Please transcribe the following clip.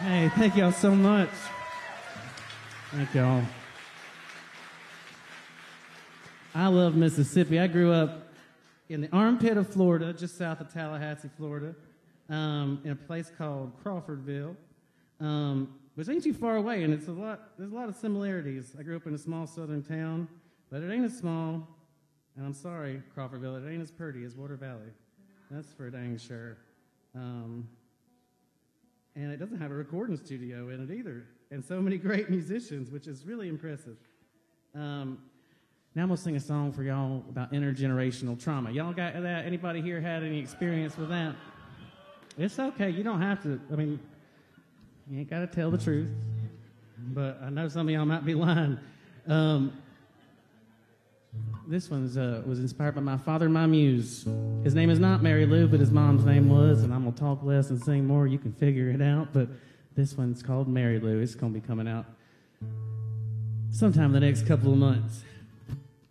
Hey, thank y'all so much. Thank y'all. I love Mississippi. I grew up in the armpit of Florida, just south of Tallahassee, Florida, in a place called Crawfordville, which ain't too far away, and there's a lot of similarities. I grew up in a small southern town, but it ain't as small, and I'm sorry, Crawfordville, it ain't as pretty as Water Valley. That's for dang sure. And it doesn't have a recording studio in it either, and so many great musicians, which is really impressive. Now I'm going to sing a song for y'all about intergenerational trauma. Y'all got that? Anybody here had any experience with that? It's okay. You don't have to. I mean, you ain't got to tell the truth. But I know some of y'all might be lying. This one was inspired by my father and my muse. His name is not Mary Lou, but his mom's name was, and I'm going to talk less and sing more. You can figure it out. But this one's called Mary Lou. It's going to be coming out sometime in the next couple of months.